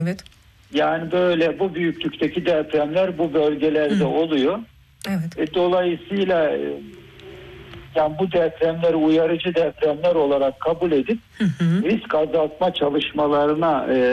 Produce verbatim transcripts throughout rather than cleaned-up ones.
Evet. Yani böyle bu büyüklükteki depremler bu bölgelerde Hı. oluyor. Evet. E, dolayısıyla yani bu depremleri uyarıcı depremler olarak kabul edip hı hı. risk azaltma çalışmalarına e,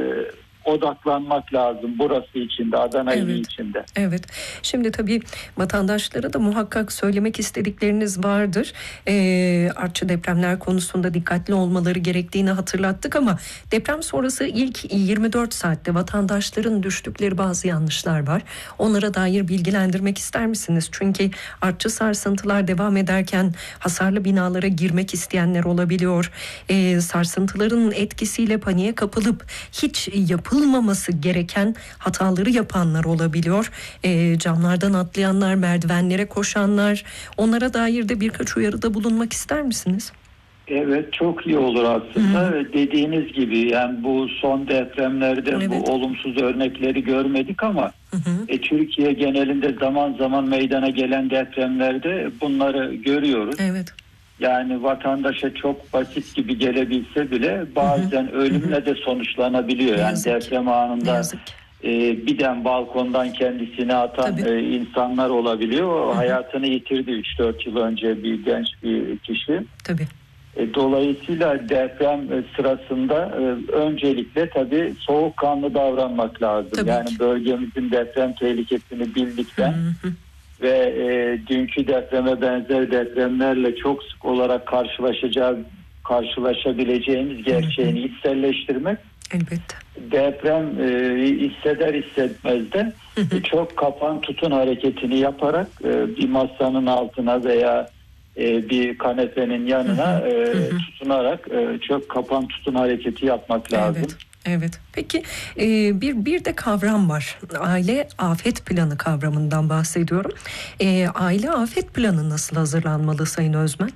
odaklanmak lazım burası içinde, Adana ili evet. içinde. Evet. Şimdi tabii vatandaşlara da muhakkak söylemek istedikleriniz vardır. Ee, artçı depremler konusunda dikkatli olmaları gerektiğini hatırlattık ama deprem sonrası ilk yirmi dört saatte vatandaşların düştükleri bazı yanlışlar var. Onlara dair bilgilendirmek ister misiniz? Çünkü artçı sarsıntılar devam ederken hasarlı binalara girmek isteyenler olabiliyor. Ee, sarsıntıların etkisiyle paniğe kapılıp hiç yapılmaması gereken hataları yapanlar olabiliyor. E, camlardan atlayanlar, merdivenlere koşanlar, onlara dair de birkaç uyarıda bulunmak ister misiniz? Evet, çok iyi olur aslında. Hı-hı. Dediğiniz gibi yani bu son depremlerde evet. bu olumsuz örnekleri görmedik ama e, Türkiye genelinde zaman zaman meydana gelen depremlerde bunları görüyoruz. Evet. Yani vatandaşa çok basit gibi gelebilse bile bazen Hı-hı. ölümle Hı-hı. de sonuçlanabiliyor. Ne yani deprem anında e, birden balkondan kendisini atan e, insanlar olabiliyor. O hayatını yitirdi üç dört yıl önce bir genç bir kişi. Tabii. E, dolayısıyla deprem sırasında e, öncelikle tabii soğukkanlı davranmak lazım. Tabii yani ki. Bölgemizin deprem tehlikesini bildikten Hı-hı. ve e, dünkü depreme benzer depremlerle çok sık olarak karşılaşacağı karşılaşabileceğimiz gerçeğini içselleştirmek. Elbette. Deprem e, hisseder hissetmez de e, çok kapan tutun hareketini yaparak e, bir masanın altına veya e, bir kanepenin yanına e, tutunarak e, çok kapan tutun hareketi yapmak lazım. Evet. Evet. Peki bir bir de kavram var. Aile afet planı kavramından bahsediyorum. E, aile afet planı nasıl hazırlanmalı Sayın Özmen?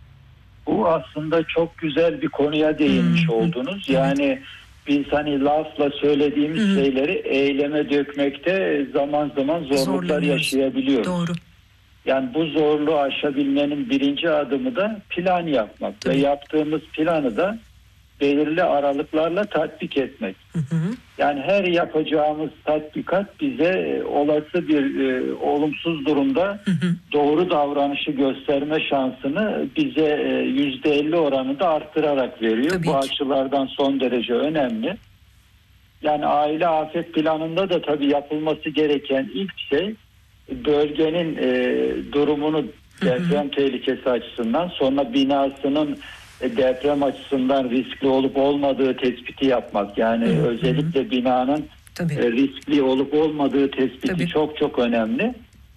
Bu aslında çok güzel bir konuya değinmiş hmm. oldunuz. Yani evet. biz hani lafla söylediğimiz hmm. şeyleri eyleme dökmekte zaman zaman zorluklar yaşayabiliyoruz. Doğru. Yani bu zorluğu aşabilmenin birinci adımı da plan yapmak. Tabii. Ve yaptığımız planı da belirli aralıklarla tatbik etmek. Hı hı. Yani her yapacağımız tatbikat bize olası bir e, olumsuz durumda hı hı. doğru davranışı gösterme şansını bize yüzde elli oranında arttırarak veriyor. Tabii Bu ki. açılardan son derece önemli. Yani aile afet planında da tabii yapılması gereken ilk şey bölgenin e, durumunu deprem hı hı. tehlikesi açısından, sonra binasının deprem açısından riskli olup olmadığı tespiti yapmak. Yani hı hı. özellikle binanın Tabii. riskli olup olmadığı tespiti Tabii. çok çok önemli.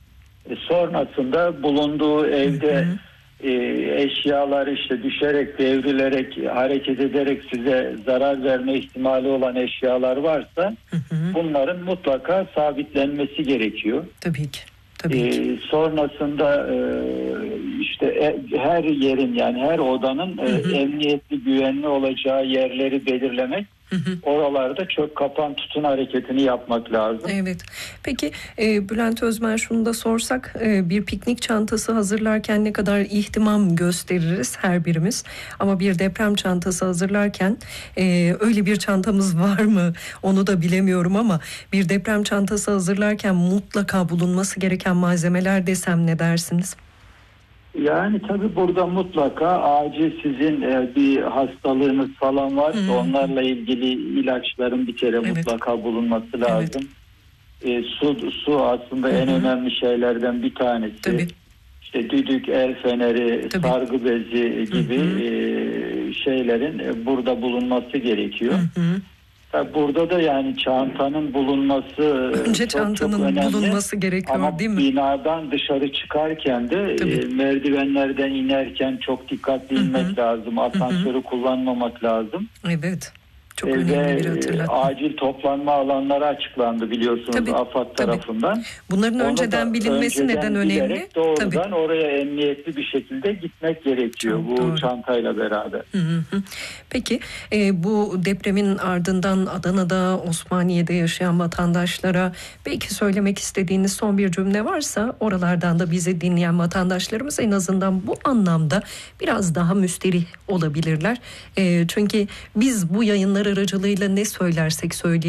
Sonrasında bulunduğu evde hı hı. eşyalar işte düşerek, devrilerek, hareket ederek size zarar verme ihtimali olan eşyalar varsa hı hı. bunların mutlaka sabitlenmesi gerekiyor. Tabii ki. Tabii ki. Ee, sonrasında e, işte e, her yerin yani her odanın hı hı. E, emniyetli, güvenli olacağı yerleri belirlemek, hı hı. oralarda çok kapan tutun hareketini yapmak lazım. Evet. Peki e, Bülent Özmen şunu da sorsak, e, bir piknik çantası hazırlarken ne kadar ihtimam gösteririz her birimiz, ama bir deprem çantası hazırlarken e, öyle bir çantamız var mı onu da bilemiyorum, ama bir deprem çantası hazırlarken mutlaka bulunması gereken malzemeler desem ne dersiniz? Yani tabii burada mutlaka acil sizin e, bir hastalığınız falan varsa hmm. onlarla ilgili ilaçların bir kere evet. mutlaka bulunması lazım. Evet. E, su su aslında hmm. en önemli şeylerden bir tanesi. Tabii. İşte düdük, el feneri, tabii. sargı bezi gibi hmm. e, şeylerin e, burada bulunması gerekiyor. Hmm. Burada da yani çantanın bulunması Önce çok çantanın çok önemli. bulunması gerekiyor, ama değil mi? Binadan dışarı çıkarken de e, merdivenlerden inerken çok dikkatli Hı-hı. inmek lazım. Asansörü Hı-hı. kullanmamak lazım. Evet. Çok e, önemli ve bir hatırlatma. Acil toplanma alanları açıklandı biliyorsunuz tabii, AFAD tabii. tarafından. Bunların Onu önceden bilinmesi önceden neden önemli? Doğrudan tabii. oraya emniyetli bir şekilde gitmek gerekiyor çok bu doğru. çantayla beraber. Hı hı. Peki e, bu depremin ardından Adana'da, Osmaniye'de yaşayan vatandaşlara belki söylemek istediğiniz son bir cümle varsa, oralardan da bizi dinleyen vatandaşlarımız en azından bu anlamda biraz daha müsterih olabilirler. E, çünkü biz bu yayınlar aracılığıyla ne söylersek söyleyelim